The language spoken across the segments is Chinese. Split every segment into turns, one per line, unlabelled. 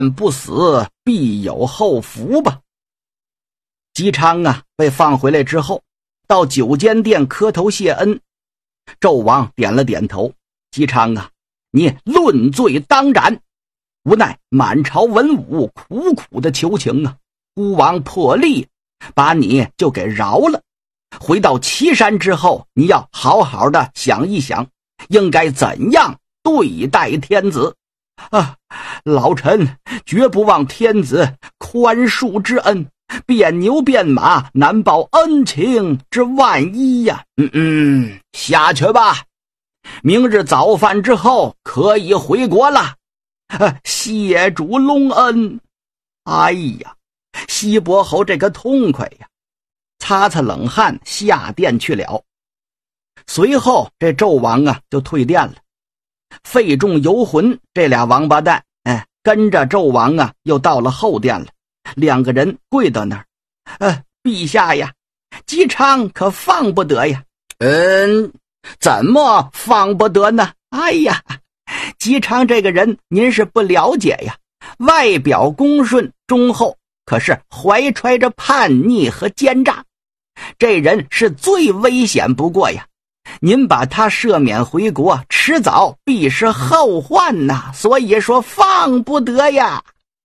不死必有后福吧。姬昌啊被放回来之后，到九间殿磕头谢恩。纣王点了点头，姬昌啊，你论罪当斩。无奈满朝文武苦苦的求情啊，孤王破例把你就给饶了。回到岐山之后，你要好好的想一想，应该怎样对待天子啊！老臣绝不忘天子宽恕之恩，变牛变马难报恩情之万一呀。下去吧，明日早饭之后可以回国了。谢主隆恩。哎呀，西伯侯这个痛快呀，擦擦冷汗下殿去了。随后这纣王啊就退殿了。费仲、游魂这俩王八蛋跟着纣王啊又到了后殿了。两个人跪到那儿，陛下呀，姬昌可放不得呀。怎么放不得呢？哎呀，姬昌这个人您是不了解呀，外表恭顺忠厚，可是怀揣着叛逆和奸诈，这人是最危险不过呀。您把他赦免回国，迟早必是后患呐，所以说放不得呀。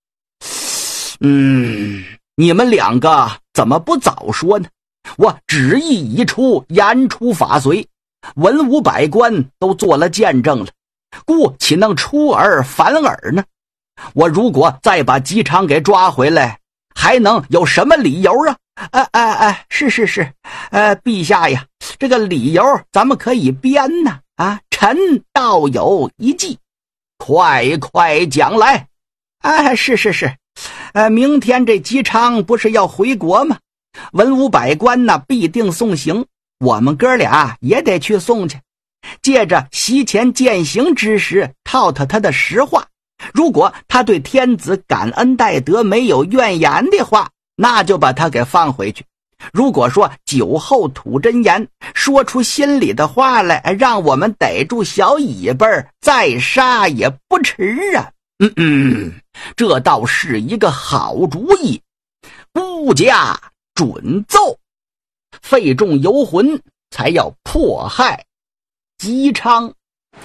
你们两个怎么不早说呢？我旨意已出，言出法随，文武百官都做了见证了，故岂能出尔反尔呢？我如果再把姬昌给抓回来，还能有什么理由啊？是，陛下呀，这个理由咱们可以编呢。臣倒有一计，快讲来。是，明天这姬昌不是要回国吗？文武百官呢必定送行，我们哥俩也得去送去，借着席前饯行之时套他的实话。如果他对天子感恩戴德没有怨言的话，那就把他给放回去。如果说酒后吐真言，说出心里的话来，让我们逮住小尾巴再杀也不迟啊。这倒是一个好主意，孤家准奏。费仲游魂才要迫害姬昌。